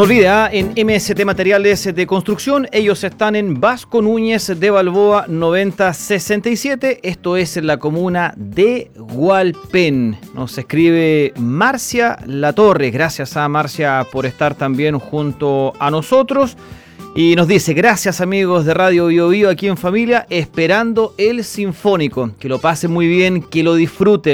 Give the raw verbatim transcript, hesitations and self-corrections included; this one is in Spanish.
No olvide, ¿eh? En M S T Materiales de Construcción, ellos están en Vasco Núñez de Balboa noventa sesenta y siete. Esto es en la comuna de Hualpén. Nos escribe Marcia Latorre. Gracias a Marcia por estar también junto a nosotros. Y nos dice, gracias amigos de Radio Bio Bio aquí en familia, esperando el Sinfónico. Que lo pasen muy bien, que lo disfruten.